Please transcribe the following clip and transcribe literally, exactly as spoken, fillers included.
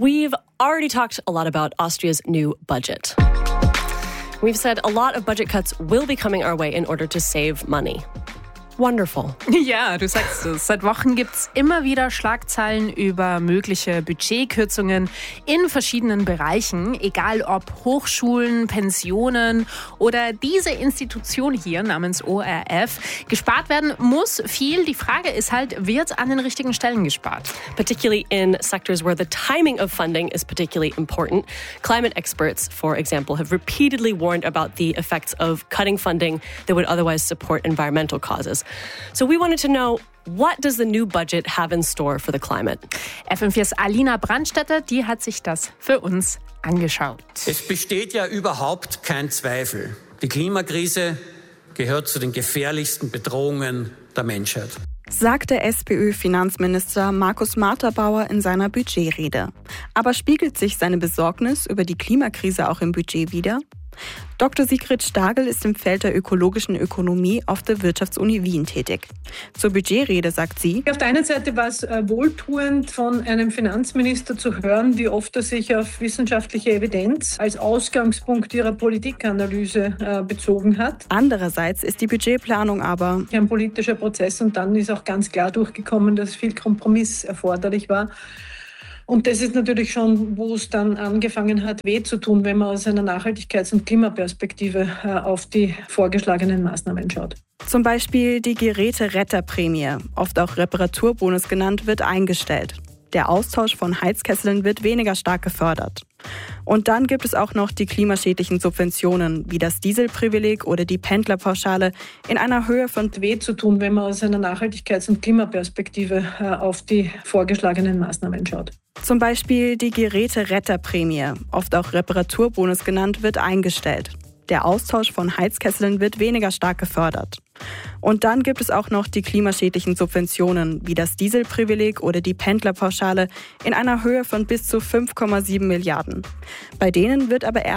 We've already talked a lot about Austria's new budget. We've said a lot of budget cuts will be coming our way in order to save money. Wonderful. Ja, du sagst es. Seit Wochen gibt es immer wieder Schlagzeilen über mögliche Budgetkürzungen in verschiedenen Bereichen, egal ob Hochschulen, Pensionen oder diese Institution hier namens O R F. Gespart werden muss viel. Die Frage ist halt, wird an den richtigen Stellen gespart? Particularly in sectors where the timing of funding is particularly important. Climate experts, for example, have repeatedly warned about the effects of cutting funding that would otherwise support environmental causes. So we wanted to know, what does the new budget have in store for the climate? F M vier's Alina Brandstätter, die hat sich das für uns angeschaut. Es besteht ja überhaupt kein Zweifel. Die Klimakrise gehört zu den gefährlichsten Bedrohungen der Menschheit, sagte SPÖ-Finanzminister Markus Marterbauer in seiner Budgetrede. Aber spiegelt sich seine Besorgnis über die Klimakrise auch im Budget wider? Doktor Sigrid Stagel ist im Feld der ökologischen Ökonomie auf der Wirtschaftsuni Wien tätig. Zur Budgetrede sagt sie: Auf der einen Seite war es wohltuend, von einem Finanzminister zu hören, wie oft er sich auf wissenschaftliche Evidenz als Ausgangspunkt ihrer Politikanalyse bezogen hat. Andererseits ist die Budgetplanung aber ein politischer Prozess und dann ist auch ganz klar durchgekommen, dass viel Kompromiss erforderlich war. Und das ist natürlich schon, wo es dann angefangen hat, weh zu tun, wenn man aus einer Nachhaltigkeits- und Klimaperspektive auf die vorgeschlagenen Maßnahmen schaut. Zum Beispiel die Geräteretterprämie, oft auch Reparaturbonus genannt, wird eingestellt. Der Austausch von Heizkesseln wird weniger stark gefördert. Und dann gibt es auch noch die klimaschädlichen Subventionen, wie das Dieselprivileg oder die Pendlerpauschale in einer Höhe von weh zu tun, wenn man aus einer Nachhaltigkeits- und Klimaperspektive auf die vorgeschlagenen Maßnahmen schaut. Zum Beispiel die Geräteretterprämie, oft auch Reparaturbonus genannt, wird eingestellt. Der Austausch von Heizkesseln wird weniger stark gefördert. Und dann gibt es auch noch die klimaschädlichen Subventionen, wie das Dieselprivileg oder die Pendlerpauschale in einer Höhe von bis zu fünf Komma sieben Milliarden. Bei denen wird aber